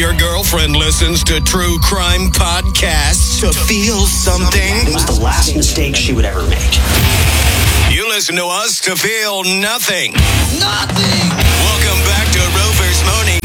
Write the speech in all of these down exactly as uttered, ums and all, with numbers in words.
your girlfriend listens to true crime podcasts to feel something. It was the last mistake she would ever make. You listen to us to feel nothing. Nothing! Welcome back to Rover's Morning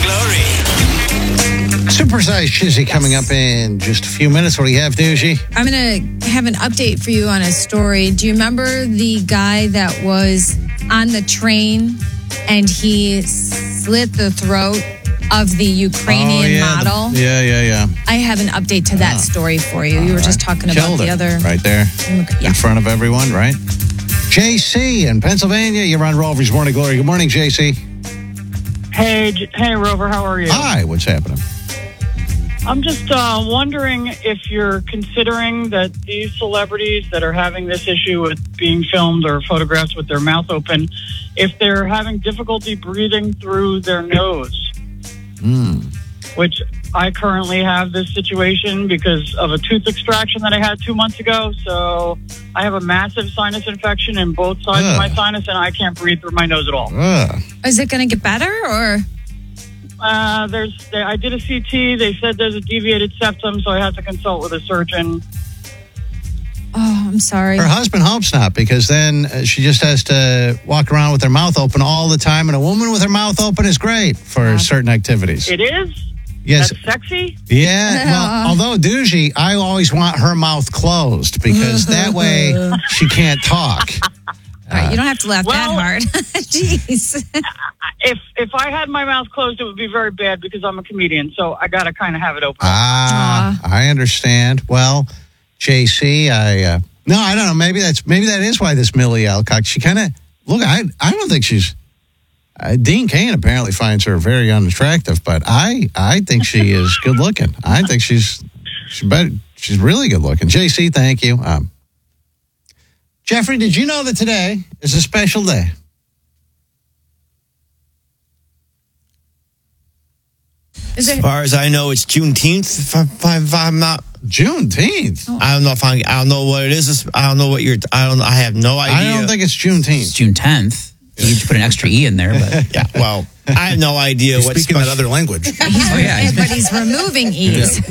Glory. Supersized Shizzy coming up in just a few minutes. What do you have, Doogie? I'm going to have an update for you on a story. Do you remember the guy that was on the train and he slit the throat of the Ukrainian oh, yeah, model? The, yeah, yeah, yeah. I have an update to that Oh. story for you. You were All just right. talking Killed about the it. other... Right there Yeah. in front of everyone, right? J C in Pennsylvania. You're on Rover's Morning Glory. Good morning, J C. Hey, J- hey, Rover, how are you? Hi, what's happening? I'm just uh, wondering if you're considering that these celebrities that are having this issue with being filmed or photographed with their mouth open, if they're having difficulty breathing through their nose, Mm. which I currently have this situation because of a tooth extraction that I had two months ago. So I have a massive sinus infection in both sides Ugh. of my sinus, and I can't breathe through my nose at all. Ugh. Is it going to get better or... Uh, there's, I did a C T. They said there's a deviated septum, so I had to consult with a surgeon. Oh, I'm sorry. Her husband hopes not, because then uh, she just has to walk around with her mouth open all the time, and a woman with her mouth open is great for Yeah. certain activities. It is? Yes. That's sexy? Yeah. Well, although Doogie, I always want her mouth closed because that way she can't talk. All right, you don't have to laugh that well- hard. Jeez. If if I had my mouth closed, it would be very bad because I'm a comedian, so I got to kind of have it open. Ah, I understand. Well, J C, I uh, no, I don't know. Maybe that's maybe that is why this Millie Alcock. She kind of look. I I don't think she's. Uh, Dean Cain apparently finds her very unattractive, but I I think she is good looking. I think she's she's better. She's really good looking. J C, thank you. Um, Jeffrey, did you know that today is a special day? Is As it? far as I know, it's Juneteenth. If, I, if I'm not, Juneteenth. I don't know if I, I don't know what it is. I don't know what you're. I don't. I have no idea. I don't think it's Juneteenth. It's June tenth. You need to put an extra E in there, but Yeah. Well, I have no idea You're what. speaking special- that other language. He's, Oh, yeah. but he's removing E's.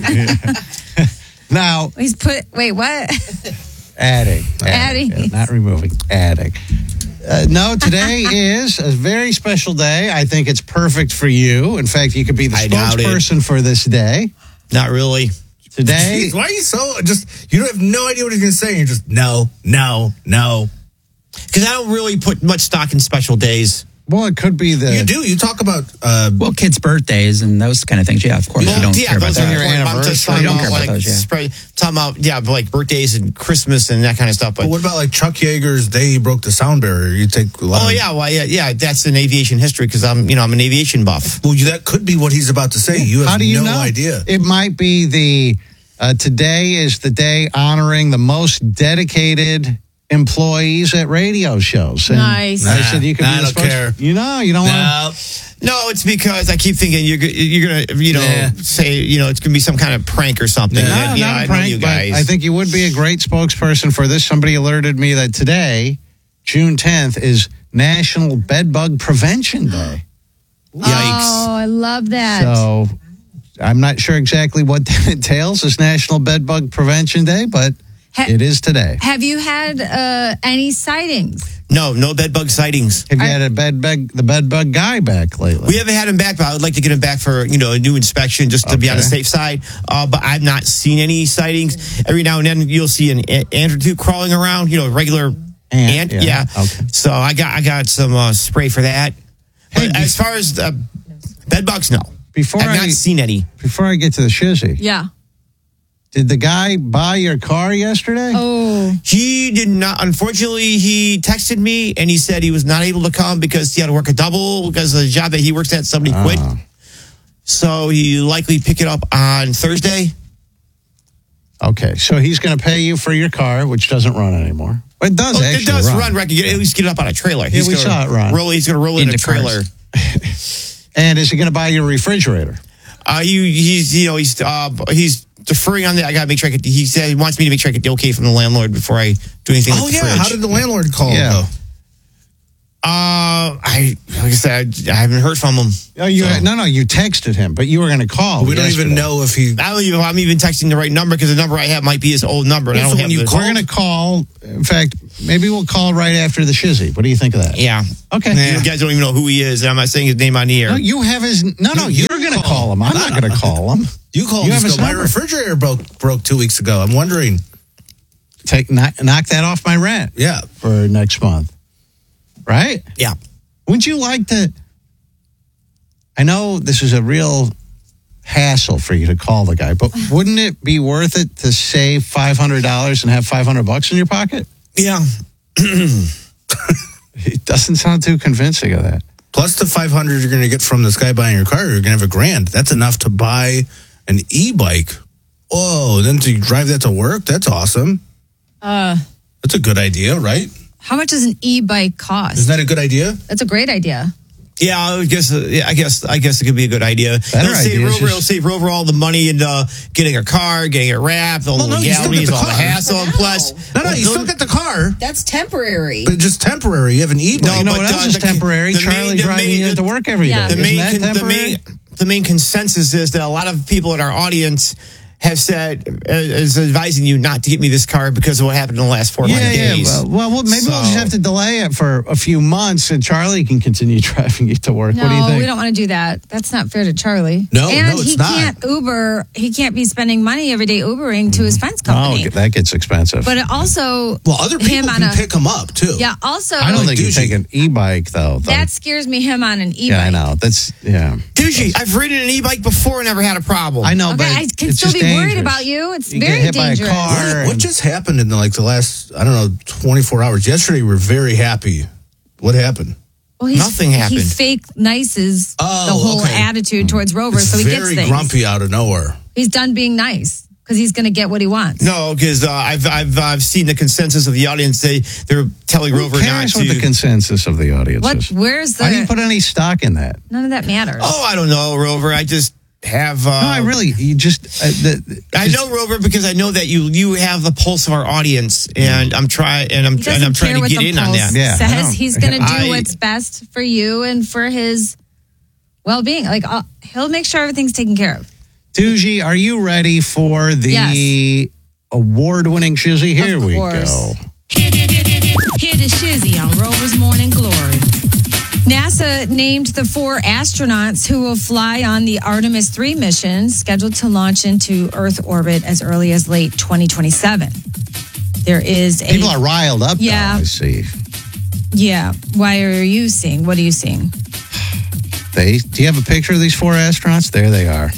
Now, He's put, wait, what? adding. Adding. Yeah, not removing. Adding. Uh, no, today is a very special day. I think it's perfect for you. In fact, you could be the I doubt it. spokesperson for this day. Not really. Today, Jeez, why are you so just? You don't have no idea what he's going to say. You're just no, no, no. Because I don't really put much stock in special days. well, it could be the. You do. You talk about. Uh, well, kids' birthdays and those kind of things. Yeah, of course. you don't yeah, care about those are that. your important. I'm anniversary. just talking You don't about, care about like, those, yeah. spread- talking about yeah, but like birthdays and Christmas and that kind of stuff. But but what about like Chuck Yeager's They Broke the Sound Barrier? You take a lot oh of- yeah, well yeah, yeah, that's in aviation history because I'm you know I'm an aviation buff. Well, that could be what he's about to say. You have How do you no know? idea. It might be the. Uh, today is the day honoring the most dedicated employees at radio shows. And Nice. I said you could Nah, be I the don't spokes- care. You know, you don't want. No. No, it's because I keep thinking you're go- you're gonna you know Yeah. say you know it's gonna be some kind of prank or something. No, And, you know, not I a know prank, you but guys. I think you would be a great spokesperson for this. Somebody alerted me that today, June tenth, is National Bedbug Prevention Day. Yikes. Oh, I love that. So I'm not sure exactly what that entails as National Bedbug Prevention Day, but Ha- it is today. Have you had uh, any sightings? No, no bed bug sightings. Have you I- had a bedbug, the bedbug guy back lately? We haven't had him back, but I would like to get him back for you know a new inspection just to be on the Okay. safe side. Uh, but I've not seen any sightings. Every now and then you'll see an a- ant or two crawling around. You know, regular ant. yeah. yeah. Okay. So I got I got some uh, spray for that. Hey, But be- as far as uh, bed bugs, no. Before I've I not seen any. before I get to the shizzy, Yeah. did the guy buy your car yesterday? Oh, He did not. Unfortunately, he texted me and he said he was not able to come because he had to work a double because of the job that he works at. Somebody quit. Oh. So he likely pick it up on Thursday. Okay, so he's going to pay you for your car, which doesn't run anymore. Well, it does Oh, actually it does run. run. Run. At least get it up on a trailer. Yeah, we gonna saw it run. Roll, he's going to roll it in a Into cars. trailer. And is he going to buy your refrigerator? Uh, you, he's, you know, he's, uh, he's deferring on that. I got to make sure I get. He said he wants me to make sure I get the okay from the landlord before I do anything. Oh with the yeah. fridge. How did the landlord call? Yeah. though? Uh, I like I said, I haven't heard from him. Oh, you So- no, no, you texted him, but you were going to call. We don't even yesterday. know if he. I don't even. I'm even texting the right number because the number I have might be his old number. And I Well, don't so have when you the- call- We're going to call. In fact, maybe we'll call right after the shizzy. What do you think of that? Yeah. Okay. You guys don't even know who he is, and I'm not saying his name on the air. No, you have his. No, no, No, you you're going to call. call him. I'm not going to call him. You called You him. have his Go, my number. refrigerator broke broke two weeks ago. I'm wondering. Take knock, knock that off my rent Yeah. for next month, right? Yeah. Would you like to? I know this is a real hassle for you to call the guy, but wouldn't it be worth it to save five hundred dollars and have five hundred bucks in your pocket? Yeah. It doesn't sound too convincing of that. Plus the five hundred you're going to get from this guy buying your car, you're going to have a grand. That's enough to buy an e-bike. Oh, then to drive that to work? That's awesome. Uh, That's a good idea, right? how much does an e-bike cost? Isn't that a good idea? That's a great idea. Yeah, I guess. Uh, yeah, I guess. I guess it could be a good idea. Better It'll save idea is Rover, just- it'll save Rover all the money in uh, getting a car, getting it wrapped, all Well, the no, you still get legalities, the all the car. hassle, and plus. No, no, well, you don't- still get the car, That's temporary. but just temporary. You have an e-bike. No, You know but, what else uh, is the- temporary? the main- Charlie the driving main- you into work every day. Yeah. the Isn't main, that con- the temporary? main the main consensus is that a lot of people in our audience have said uh, is advising you not to get me this car because of what happened in the last four or Yeah, five yeah. days. Well, well, well, maybe we'll just So- have to delay it for a few months, and Charlie can continue driving you to work. No, what do you think? we don't want to do that. That's not fair to Charlie. No, and no, it's he not. can't Uber. He can't be spending money every day Ubering to his fence company. Oh, that gets expensive. But it also, Well, other people him on can a, pick them up, too. yeah. Also, I don't think you douchey. take an e-bike though. though. that scares me. Him on an e-bike. yeah, I know. That's yeah. Douchey, I've ridden an e-bike before and never had a problem. I know, Okay, but I can it's still just be worried dangerous. about you. It's You get very hit by a dangerous. car. What, what and- just happened in the, like the last, I don't know, twenty-four hours? Yesterday, we were very happy. What happened? Well, he's, Nothing happened. He fake nices Oh, the whole okay. attitude towards Rover, It's so he gets very things. grumpy out of nowhere. He's done being nice because he's going to get what he wants. No, because uh, I've I've I've seen the consensus of the audience. They they're telling Who Rover not cares to. what the consensus of the audience What? is? Where's the? I didn't put any stock in that. none of that matters. oh, I don't know, Rover. I just have. Uh, No, I really. You just. Uh, the, I know Rover because I know that you you have the pulse of our audience, and I'm trying and I'm He and I'm doesn't trying care to what get the in on pulse that. Yeah, I know. says. He's going to do I- what's best for you and for his well-being. Like uh, he'll make sure everything's taken care of. Doogie, are you ready for the Yes. award-winning shizzy? Here Of we course. go. Hear the shizzy on Rover's Morning Glory. NASA named the four astronauts who will fly on the Artemis three mission, scheduled to launch into Earth orbit as early as late twenty twenty-seven. There is a People are riled up. Yeah. Now, I see. yeah. Why are you seeing? What are you seeing? They. Do you have a picture of these four astronauts? There they are.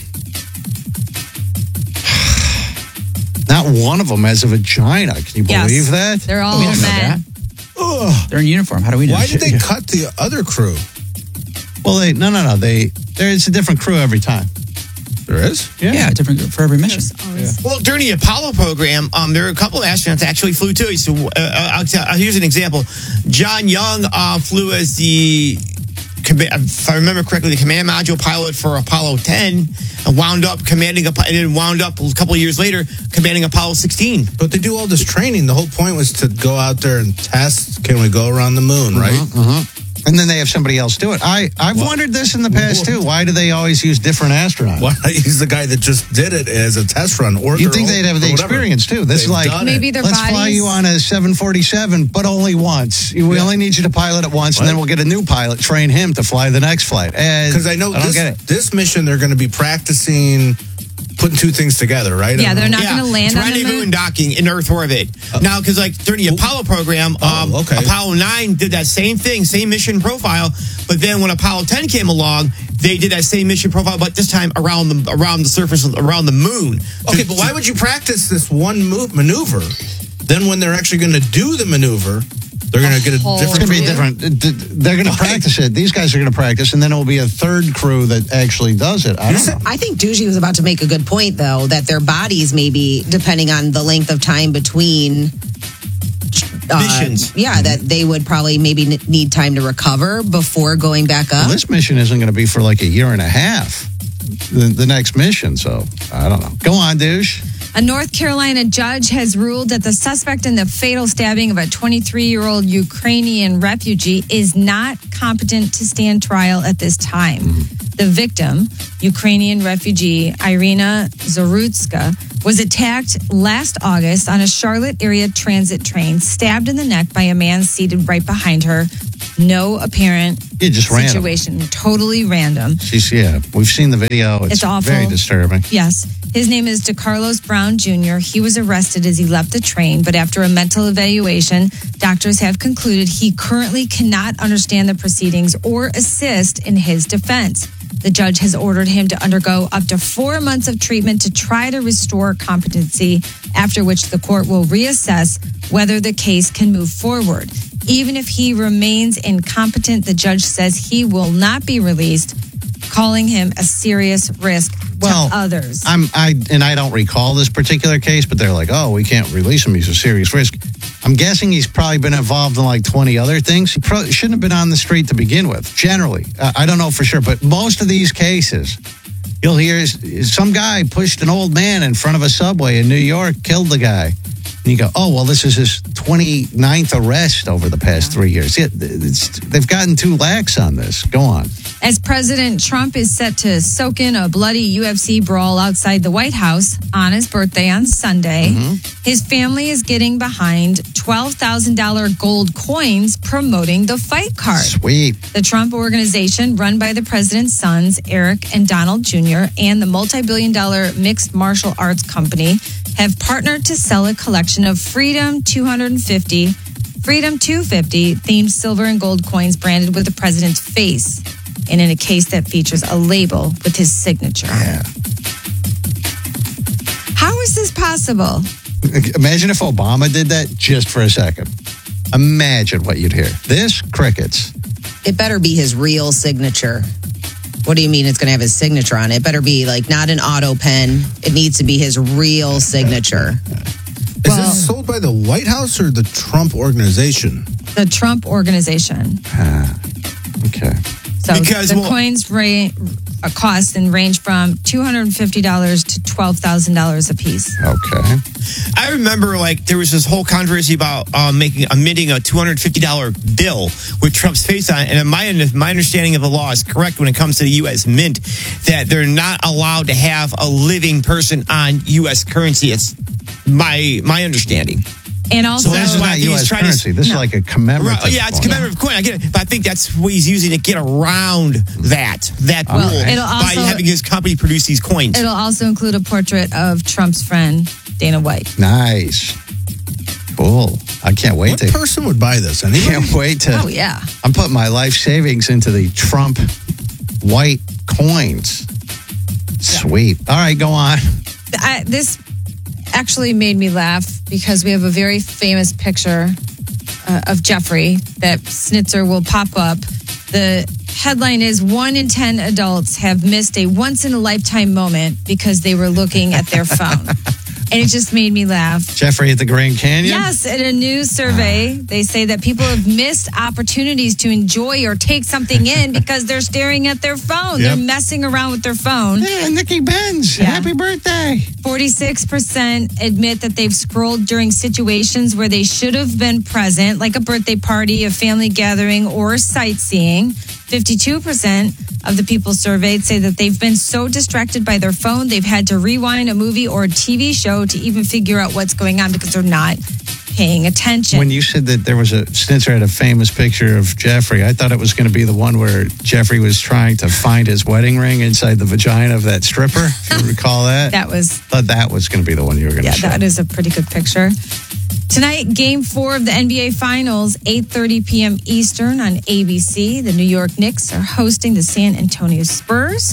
Not one of them has a vagina. Can you Yes. believe that? They're all We didn't know men. They're in uniform. How do we know? Why did they cut the other crew? Well, they no, no, no. They there's a different crew every time. There is? Yeah, different for every mission. Well, during the Apollo program, um, there were a couple of astronauts that actually flew too. So uh, I'll tell, uh, here's an example. John Young uh, flew as the, comm- if I remember correctly, the command module pilot for Apollo ten, and wound up commanding, a, and then wound up a couple of years later commanding Apollo sixteen. But they do all this training. The whole point was to go out there and test. Can we go around the moon, right? Uh-huh. And then they have somebody else do it. I, I've Well- wondered this in the past, too. Why do they always use different astronauts? Why not use the guy that just did it as a test run? Or You'd their think own- they'd have or the whatever. experience, too. This is They've like, done it. Maybe their let's fly bodies. you on a seven forty-seven, but only once. We Yeah. only need you to pilot it once, and then we'll get a new pilot, train him to fly the next flight. Because I know I don't this, get it. this mission, they're going to be practicing putting two things together, right? Yeah, I don't they're know. not going to land it's on the rendezvous moon. and docking in Earth orbit. now, because like during the Apollo program, um, Oh, okay. Apollo nine did that same thing, same mission profile. But then when Apollo ten came along, they did that same mission profile, but this time around the around the surface, around the moon. Okay, but why would you practice this one move maneuver? Then when they're actually going to do the maneuver, they're going to get a whole It's different going to be crew? different. D- d- They're going to practice it. These guys are going to practice, and then it will be a third crew that actually does it. I don't know. I think Doogie was about to make a good point, though, that their bodies maybe, depending on the length of time between uh, Missions. yeah, that they would probably maybe n- need time to recover before going back up. Well, this mission isn't going to be for like a year and a half. The, the next mission, so I don't know. Go on, douche. A North Carolina judge has ruled that the suspect in the fatal stabbing of a twenty-three-year-old Ukrainian refugee is not competent to stand trial at this time. The victim, Ukrainian refugee Irina Zarutska, was attacked last August on a Charlotte area transit train, stabbed in the neck by a man seated right behind her. No apparent Yeah, just random. situation. Totally random. She's, yeah, we've seen the video. It's, It's awful. very disturbing. Yes. His name is DeCarlos Brown Junior He was arrested as he left the train, but after a mental evaluation, doctors have concluded he currently cannot understand the proceedings or assist in his defense. The judge has ordered him to undergo up to four months of treatment to try to restore competency, after which the court will reassess whether the case can move forward. Even if he remains incompetent, the judge says he will not be released, calling him a serious risk Well, to others. I'm I and I don't recall this particular case, but they're like, oh, we can't release him. He's a serious risk. I'm guessing he's probably been involved in like twenty other things. He probably shouldn't have been on the street to begin with. Generally, uh, I don't know for sure, but most of these cases, you'll hear is, is some guy pushed an old man in front of a subway in New York, killed the guy. And you go, oh, well, this is his twenty-ninth arrest over the past three years. Yeah, it's, they've gotten too lax on this. Go on. As President Trump is set to soak in a bloody U F C brawl outside the White House on his birthday on Sunday, Mm-hmm. his family is getting behind twelve thousand dollars gold coins promoting the fight card. Sweet. The Trump Organization, run by the president's sons, Eric and Donald Junior, and the multi-billion dollar mixed martial arts company, have partnered to sell a collection of Freedom two fifty, Freedom two fifty themed silver and gold coins branded with the president's face and in a case that features a label with his signature. Yeah. How is this possible? Imagine if Obama did that just for a second. Imagine what you'd hear. This, crickets. It better be his real signature. What do you mean it's going to have his signature on it? It better be like not an auto pen. It needs to be his real signature. Is Well- this sold by the White House or the Trump Organization? The Trump Organization. Okay. So Because, the well- coins ra- uh, cost and range from two hundred fifty dollars to twelve thousand dollars a piece. Okay. I remember, like, there was this whole controversy about uh, making a minting a two hundred fifty dollars bill with Trump's face on it. And my my understanding of the law is correct when it comes to the U S Mint, that they're not allowed to have a living person on U S currency. It's my my understanding. And also, So This is why not he's U S trying to- currency. This is No. like a commemorative. Right, yeah, it's a coin. commemorative coin. I get it, but I think that's what he's using to get around that that Well, rule it'll by also- having his company produce these coins. it'll also include a portrait of Trump's friend, Dana White. Nice. Cool. I can't wait What to. person would buy this? Anybody? Can't wait to. Oh, yeah. I'm putting my life savings into the Trump white coins. Sweet. All right, go on. I, this actually made me laugh because we have a very famous picture uh, of Jeffrey that Snitzer will pop up. The headline is one in ten adults have missed a once-in-a-lifetime moment because they were looking at their phone. And it just made me laugh. Jeffrey at the Grand Canyon? Yes, in a new survey, they say that people have missed opportunities to enjoy or take something in because they're staring at their phone. Yep. They're messing around with their phone. Yeah, Nikki Benz. Yeah. Happy birthday. forty-six percent admit that they've scrolled during situations where they should have been present, like a birthday party, a family gathering, or sightseeing. fifty-two percent of the people surveyed say that they've been so distracted by their phone, they've had to rewind a movie or a T V show to even figure out what's going on because they're not paying attention. When you said that there was a Snitzer had a famous picture of Jeffrey, I thought it was going to be the one where Jeffrey was trying to find his wedding ring inside the vagina of that stripper. If you recall that? that was thought that was going to be the one you were going to Yeah, show. that is a pretty good picture. Tonight, game four of the N B A Finals, eight thirty p.m. Eastern on A B C. The New York Knicks are hosting the San Antonio Spurs.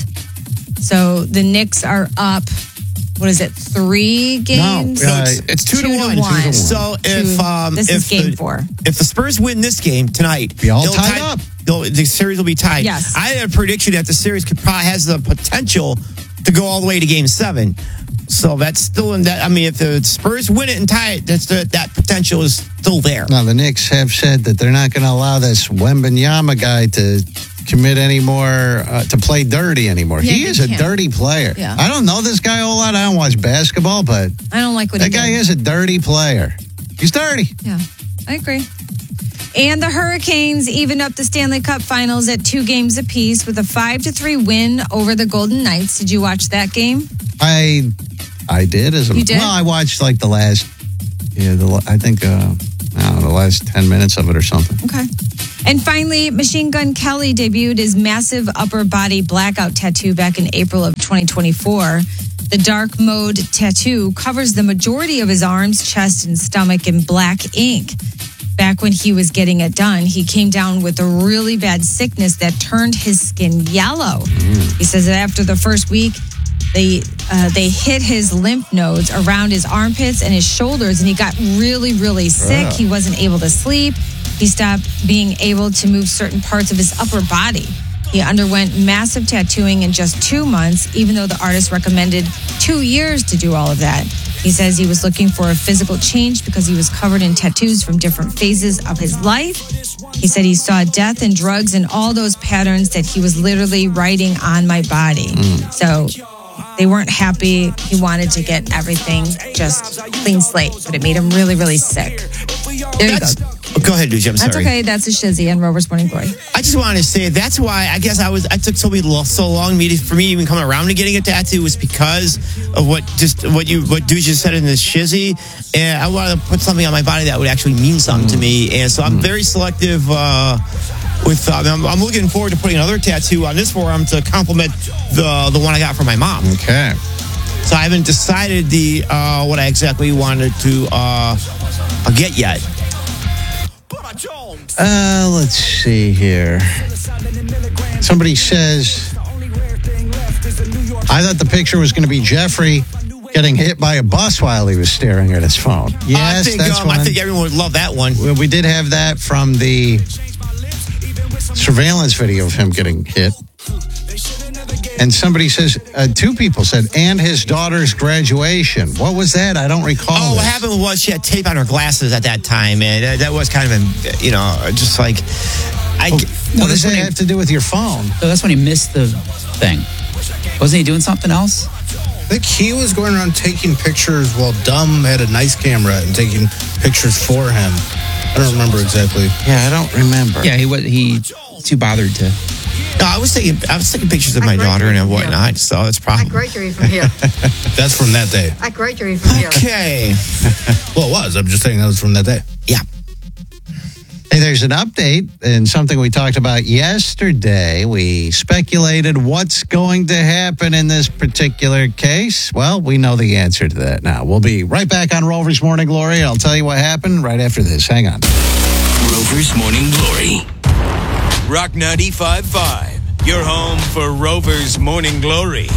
So the Knicks are up, what is it, three games? No, uh, it's, it's two, Two to, to one. one. Two to So if Two- um, this if is game the, four. if the Spurs win this game tonight, Be all they'll tied tie- up. they'll- The series will be tied. Yes. I had a prediction that the series could probably has the potential to go all the way to Game Seven. So that's still in that. I mean, if the Spurs win it and tie it, that's the, that potential is still there. Now, the Knicks have said that they're not going to allow this Wembanyama guy to commit any more, uh, to play dirty anymore. Yeah, he he is a can't. dirty player. Yeah. I don't know this guy a whole lot. I don't watch basketball, but I don't like what that he guy did. is a dirty player. He's dirty. Yeah, I agree. And the Hurricanes evened up the Stanley Cup Finals at two games apiece with a five to three win over the Golden Knights. Did you watch that game? I I did as a You did? well. I watched like the last, yeah, the I think uh, I don't know, the last ten minutes of it or something. Okay. And finally, Machine Gun Kelly debuted his massive upper body blackout tattoo back in April of twenty twenty-four. The dark mode tattoo covers the majority of his arms, chest, and stomach in black ink. Back when he was getting it done, he came down with a really bad sickness that turned his skin yellow. He says that after the first week, they uh, they hit his lymph nodes around his armpits and his shoulders, and he got really, really sick. Wow. He wasn't able to sleep. He stopped being able to move certain parts of his upper body. He underwent massive tattooing in just two months, even though the artist recommended two years to do all of that. He says he was looking for a physical change because he was covered in tattoos from different phases of his life. He said he saw death and drugs and all those patterns that he was literally writing on my body. So they weren't happy. He wanted to get everything just clean slate, but it made him really, really sick. There you go. Oh, go ahead, Dude. I'm That's sorry. okay. That's a shizzy and Rover's Morning Glory. I just wanted to say that's why I guess I was I took so lo- so long me to, for me even coming around to getting a tattoo was because of what just what you what Dude just said in this shizzy, and I wanted to put something on my body that would actually mean something to me, and so I'm very selective uh, with. Uh, I'm, I'm looking forward to putting another tattoo on this forearm to complement the the one I got from my mom. Okay. So I haven't decided the uh, what I exactly wanted to uh, get yet. Uh, let's see here. Somebody says, I thought the picture was going to be Jeffrey getting hit by a bus while he was staring at his phone. Yes, I think, that's um, one. I think everyone would love that one. Well, we did have that from the surveillance video of him getting hit. And somebody says, uh, two people said, and his daughter's graduation. What was that? I don't recall. Oh, what this. happened was she had tape on her glasses at that time, and uh, that was kind of, a, you know, just like I. Oh, what does that have to do with your phone? So that's when he missed the thing. Wasn't he doing something else? I think he was going around taking pictures while Dumb had a nice camera and taking pictures for him. I don't remember exactly. Yeah, I don't remember. Yeah, he was he too bothered to. No, I was taking I was taking pictures of my daughter and whatnot, so that's a I problem. graduated from here. That's from that day. I graduated from here. Okay. Well, it was. I'm just saying that was from that day. Yeah. Hey, there's an update and something we talked about yesterday. We speculated what's going to happen in this particular case. Well, we know the answer to that now. We'll be right back on Rover's Morning Glory. I'll tell you what happened right after this. Hang on. Rover's Morning Glory. Rock ninety-five point five. Your home for Rover's Morning Glory.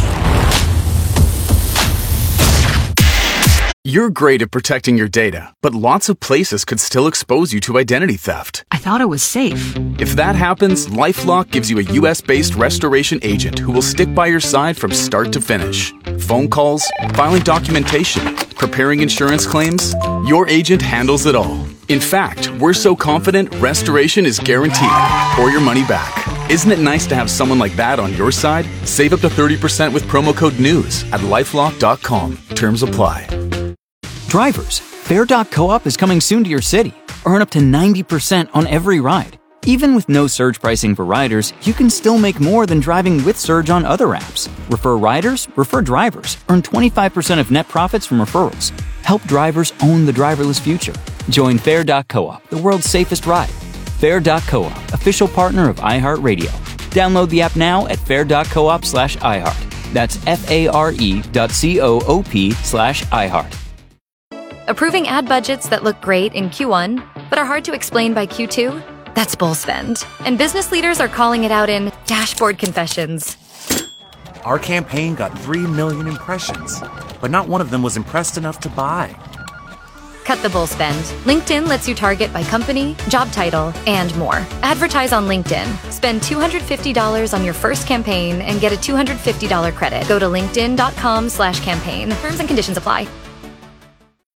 You're great at protecting your data, but lots of places could still expose you to identity theft. I thought it was safe. If that happens, LifeLock gives you a U S-based restoration agent who will stick by your side from start to finish. Phone calls, filing documentation, preparing insurance claims, your agent handles it all. In fact, we're so confident restoration is guaranteed or your money back. Isn't it nice to have someone like that on your side? Save up to thirty percent with promo code NEWS at lifelock dot com. Terms apply. Drivers, Fare dot coop is coming soon to your city. Earn up to ninety percent on every ride. Even with no surge pricing for riders, you can still make more than driving with Surge on other apps. Refer riders, refer drivers. Earn twenty-five percent of net profits from referrals. Help drivers own the driverless future. Join Fare dot coop, the world's safest ride. Fare dot coop, official partner of iHeartRadio. Download the app now at fare dot coop slash iHeart. That's F-A-R-E dot C-O-O-P slash iHeart. Approving ad budgets that look great in Q one, but are hard to explain by Q two? That's bull spend. And business leaders are calling it out in Dashboard Confessions. Our campaign got three million impressions, but not one of them was impressed enough to buy. Cut the bull spend. LinkedIn lets you target by company, job title, and more. Advertise on LinkedIn. Spend two hundred fifty dollars on your first campaign and get a two hundred fifty dollars credit. Go to linkedin dot com slash campaign. Terms and conditions apply.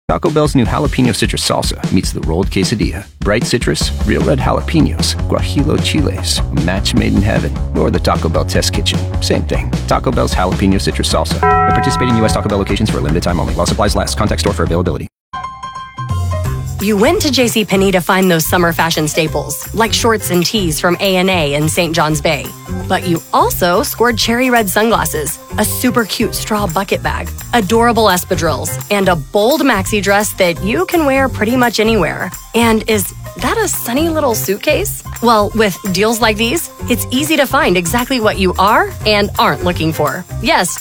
Taco Bell's new jalapeno citrus salsa meets the rolled quesadilla. Bright citrus, real red jalapenos, guajillo chiles, a match made in heaven, or the Taco Bell test kitchen. Same thing. Taco Bell's jalapeno citrus salsa. At participating U S Taco Bell locations for a limited time only. While supplies last. Contact store for availability. You went to JCPenney to find those summer fashion staples, like shorts and tees from A and A in Saint John's Bay. But you also scored cherry red sunglasses, a super cute straw bucket bag, adorable espadrilles, and a bold maxi dress that you can wear pretty much anywhere. And is that a sunny little suitcase? Well, with deals like these, it's easy to find exactly what you are and aren't looking for. Yes,